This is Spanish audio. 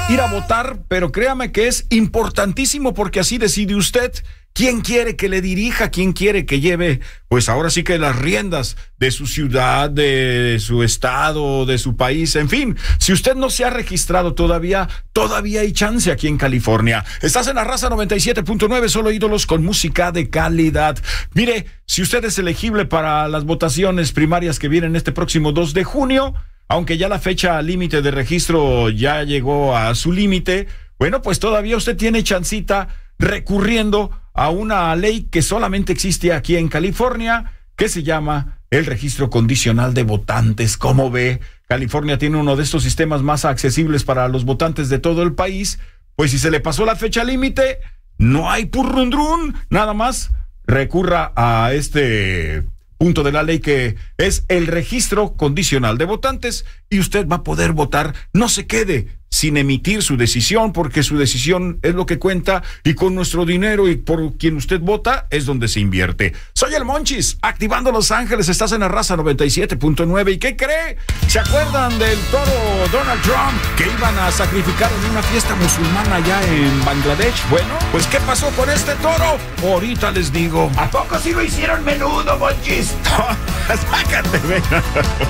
ir a votar, pero créame que es importantísimo porque así decide usted quién quiere que le dirija, quién quiere que lleve, pues ahora sí que las riendas de su ciudad, de su estado, de su país, en fin. Si usted no se ha registrado todavía hay chance aquí en California. Estás en La Raza 97.9, solo ídolos con música de calidad. Mire, si usted es elegible para las votaciones primarias que vienen este próximo 2 de junio, aunque ya la fecha límite de registro ya llegó a su límite, bueno, pues todavía usted tiene chancita recurriendo a una ley que solamente existe aquí en California, que se llama el registro condicional de votantes. ¿Cómo ve? California tiene uno de estos sistemas más accesibles para los votantes de todo el país. Pues si se le pasó la fecha límite, no hay purrundrún, nada más recurra a este punto de la ley que es el registro condicional de votantes y usted va a poder votar. No se quede sin emitir su decisión, porque su decisión es lo que cuenta y con nuestro dinero y por quien usted vota es donde se invierte. Soy el Monchis, activando Los Ángeles, estás en La Raza 97.9. ¿Y qué cree? ¿Se acuerdan del toro Donald Trump que iban a sacrificar en una fiesta musulmana allá en Bangladesh? Bueno, pues ¿qué pasó con este toro? Ahorita les digo. ¿A poco sí lo hicieron menudo, Monchis? Sácate, venga.